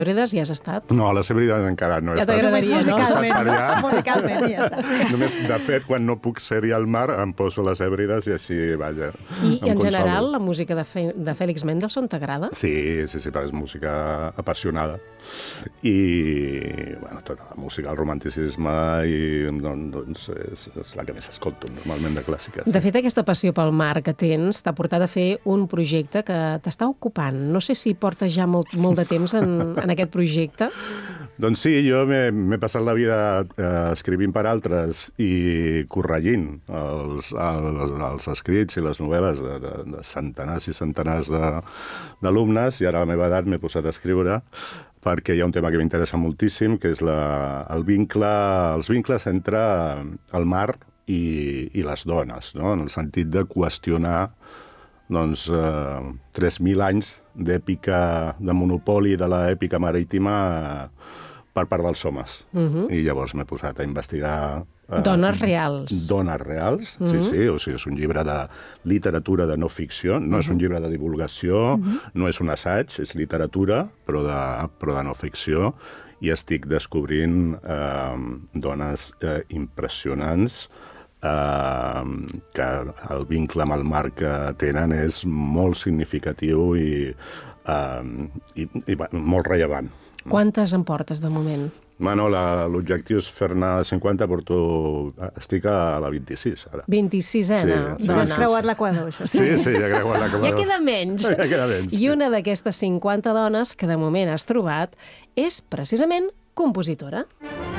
Hèbrides ja has estat? No, a les Hèbrides encara no he Ja estat. t'agradaria, Només no? musicalment, musicalment, i ja està. Només, de fet, quan no puc ser-hi al mar, em poso les Hèbrides i així, vaja, I em en consolo. general, la música de Félix Mendelssohn t'agrada? Sí, perquè és música apassionada. I, bueno, tota la música, el romanticisme, doncs és la que més escolto, normalment, de clàssiques. De fet, aquesta passió pel mar que tens t'ha portat a fer un projecte que t'està ocupant. No sé si portes ja molt de temps en aquest projecte. Doncs sí, jo m'he passat la vida escrivint per altres i corregint els escrits i les novel·les de centenars i centenars d'alumnes, i ara a la meva edat m'he posat a escriure perquè hi ha un tema que m'interessa moltíssim, que és els vincles entre el mar i les dones, no? En el sentit de qüestionar 3.000 anys d'èpica, de monopoli de l'èpica marítima per part dels homes. I llavors m'he posat a investigar... Dones reals. Dones reals, sí. O sigui, és un llibre de literatura de no ficció, no és un llibre de divulgació, no és un assaig, és literatura, però de no ficció, i estic descobrint dones impressionants, que el vincle amb el mar que tenen és molt significatiu i molt rellevant. Quantes en portes, de moment? Bueno, l'objectiu és fer-ne 50, estic a la 26, ara. 26ena Sí. dona. Has creuat l'equador, això. Sí, ja he creuat l'equador. Ja queda menys. Ja queda menys. I una d'aquestes 50 dones que de moment has trobat és precisament compositora.